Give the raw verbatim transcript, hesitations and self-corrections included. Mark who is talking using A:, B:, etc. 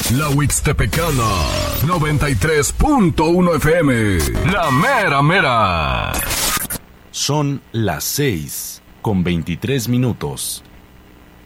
A: La Huixtepecana, noventa y tres punto uno F M. La mera mera.
B: Son las seis con veintitrés minutos.